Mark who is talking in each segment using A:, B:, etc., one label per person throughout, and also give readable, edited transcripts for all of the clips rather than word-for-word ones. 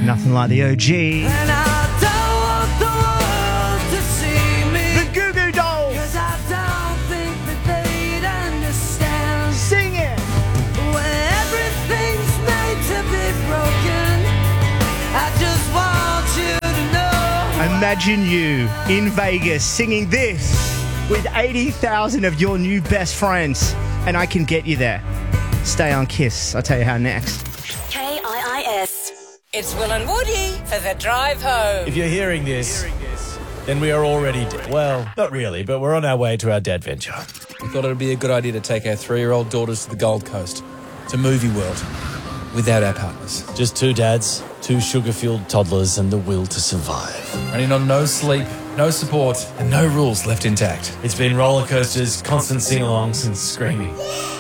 A: Nothing like the OG.
B: And I don't want the world to see me.
A: The Goo Goo Dolls.
B: 'Cause I don't think that they'd understand.
A: Sing it.
B: When everything's made to be broken, I just want you to know.
A: Imagine you in Vegas singing this with 80,000 of your new best friends, and I can get you there. Stay on Kiss. I'll tell you how next.
C: KIIS. It's Will and Woody for the drive home.
D: If you're hearing this, then we are already dead. Well, not really, but we're on our way to our dad venture.
E: We thought it would be a good idea to take our 3-year-old daughters to the Gold Coast, to Movie World, without our partners.
D: Just 2 dads, 2 sugar-fueled toddlers, and the will to survive.
E: Running on no sleep, no support, and no rules left intact.
D: It's been roller coasters, constant sing-alongs, and screaming.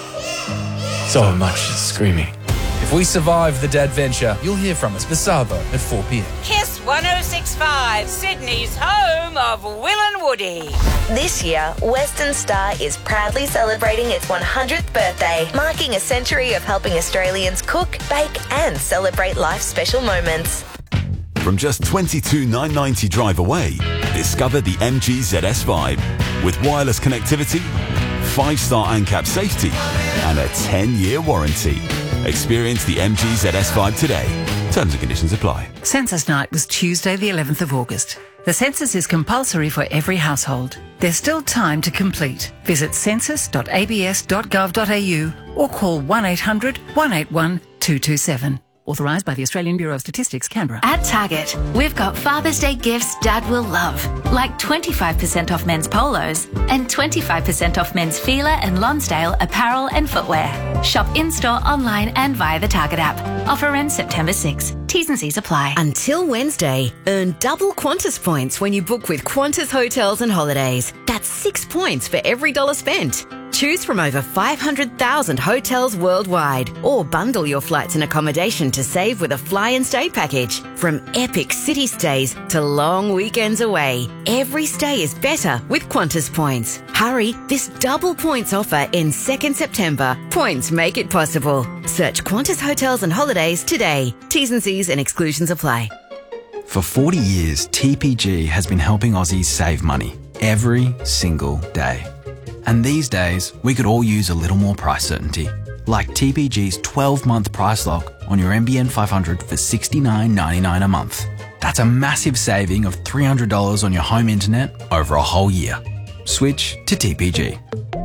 D: So much screaming.
E: If we survive the dad venture, you'll hear from us, Basabo, at 4 p.m.
C: Kiss 106.5, Sydney's home of Will and Woody.
F: This year, Western Star is proudly celebrating its 100th birthday, marking a century of helping Australians cook, bake and celebrate life's special moments.
G: From just $22,990 drive away, discover the MG ZS Vibe with wireless connectivity, 5-star ANCAP safety and a 10-year warranty. Experience the MG ZS Vibe today. Terms and conditions apply.
H: Census night was Tuesday the 11th of August. The census is compulsory for every household. There's still time to complete. Visit census.abs.gov.au or call 1800 181 227. Authorised by the Australian Bureau of Statistics, Canberra.
I: At Target, we've got Father's Day gifts Dad will love, like 25% off men's polos and 25% off men's Fila and Lonsdale apparel and footwear. Shop in-store, online and via the Target app. Offer ends September 6. T's and C's apply.
J: Until Wednesday, earn double Qantas points when you book with Qantas Hotels and Holidays. That's 6 points for every $1 spent. Choose from over 500,000 hotels worldwide or bundle your flights and accommodation to save with a fly and stay package. From epic city stays to long weekends away, every stay is better with Qantas points. Hurry, this double points offer ends 2nd September. Points make it possible. Search Qantas Hotels and Holidays today. T's and C's and exclusions apply.
K: For 40 years, TPG has been helping Aussies save money every single day. And these days, we could all use a little more price certainty. Like TPG's 12-month price lock on your NBN 500 for $69.99 a month. That's a massive saving of $300 on your home internet over a whole year. Switch to TPG.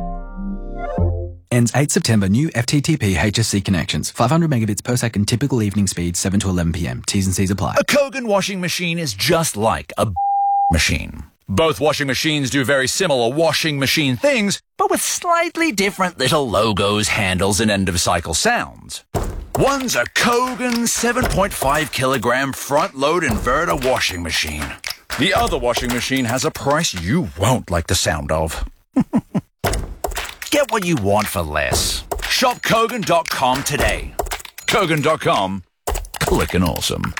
K: Ends 8 September. New FTTP HSC connections. 500 megabits per second. Typical evening speed 7 to 11 p.m. T's and C's apply.
L: A Kogan washing machine is just like a machine. Both washing machines do very similar washing machine things, but with slightly different little logos, handles, and end-of-cycle sounds. One's a Kogan 7.5 kilogram front-load inverter washing machine. The other washing machine has a price you won't like the sound of. Get what you want for less. Shop Kogan.com today. Kogan.com. Clickin' awesome.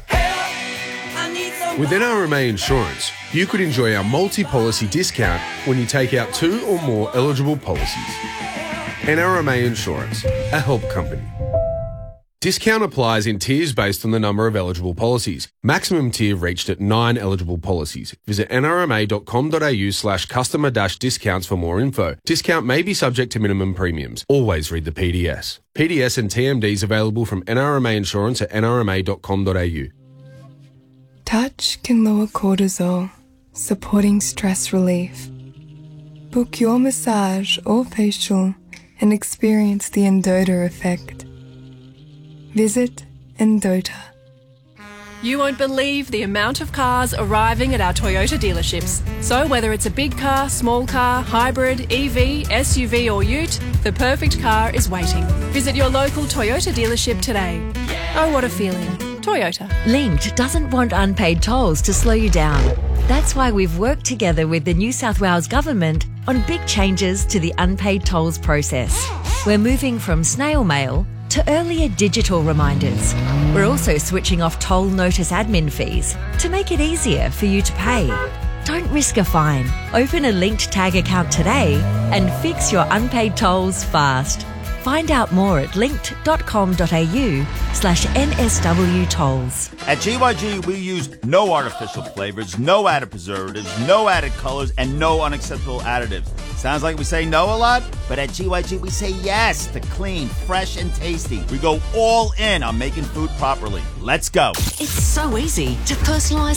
M: With NRMA Insurance, you could enjoy our multi-policy discount when you take out 2 or more eligible policies. NRMA Insurance, a help company. Discount applies in tiers based on the number of eligible policies. Maximum tier reached at 9 eligible policies. Visit nrma.com.au/customer-discounts for more info. Discount may be subject to minimum premiums. Always read the PDS. PDS and TMDs available from NRMA Insurance at nrma.com.au.
N: Touch can lower cortisol, supporting stress relief. Book your massage or facial and experience the Endota effect. Visit Endota.
O: You won't believe the amount of cars arriving at our Toyota dealerships. So whether it's a big car, small car, hybrid, EV, SUV or ute, the perfect car is waiting. Visit your local Toyota dealership today. Oh, what a feeling. Toyota.
P: Linked doesn't want unpaid tolls to slow you down. That's why we've worked together with the New South Wales Government on big changes to the unpaid tolls process. We're moving from snail mail to earlier digital reminders. We're also switching off toll notice admin fees to make it easier for you to pay. Don't risk a fine. Open a Linked Tag account today and fix your unpaid tolls fast. Find out more at linked.com.au/NSW tolls.
Q: At GYG, we use no artificial flavors, no added preservatives, no added colors, and no unacceptable additives. Sounds like we say no a lot, but at GYG, we say yes to clean, fresh, and tasty. We go all in on making food properly. Let's go.
R: It's so easy to personalize